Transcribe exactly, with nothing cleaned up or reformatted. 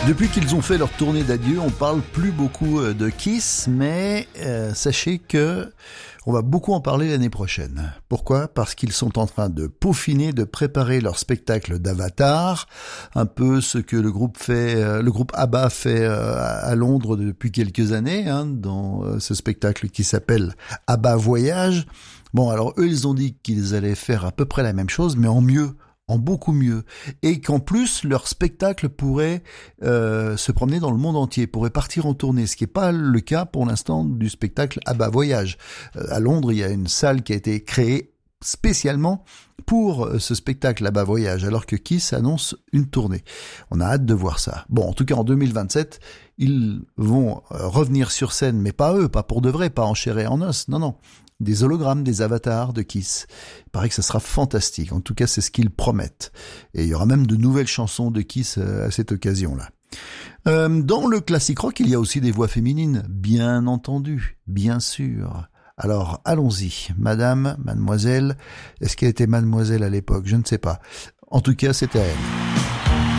Depuis qu'ils ont fait leur tournée d'adieu, on parle plus beaucoup de Kiss, mais euh, sachez que on va beaucoup en parler l'année prochaine. Pourquoi ? Parce qu'ils sont en train de peaufiner, de préparer leur spectacle d'Avatar, un peu ce que le groupe fait, euh, le groupe ABBA fait euh, à Londres depuis quelques années, hein, dans euh, ce spectacle qui s'appelle ABBA Voyage. Bon, alors eux, ils ont dit qu'ils allaient faire à peu près la même chose, mais en mieux. En beaucoup mieux, et qu'en plus leur spectacle pourrait euh, se promener dans le monde entier, pourrait partir en tournée, ce qui n'est pas le cas pour l'instant du spectacle ABBA Voyage. Euh, à Londres, il y a une salle qui a été créée spécialement pour ce spectacle ABBA Voyage, alors que Kiss annonce une tournée. On a hâte de voir ça. Bon, en tout cas en deux mille vingt-sept, ils vont revenir sur scène, mais pas eux, pas pour de vrai, pas en chair et en os, non, non. Des hologrammes, des avatars de Kiss. Il paraît que ça sera fantastique. En tout cas, c'est ce qu'ils promettent. Et il y aura même de nouvelles chansons de Kiss à cette occasion-là. Euh, dans le classique rock, il y a aussi des voix féminines, bien entendu, bien sûr. Alors, allons-y. Madame, mademoiselle, est-ce qu'elle était mademoiselle à l'époque ? Je ne sais pas. En tout cas, c'était elle.